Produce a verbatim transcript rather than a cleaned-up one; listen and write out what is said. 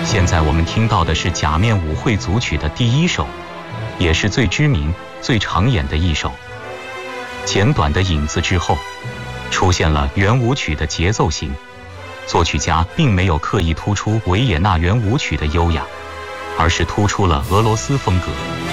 现在我们听到的是假面舞会组曲的第一首，也是最知名、最常演的一首。简短的引子之后，出现了圆舞曲的节奏型。作曲家并没有刻意突出维也纳圆舞曲的优雅，而是突出了俄罗斯风格。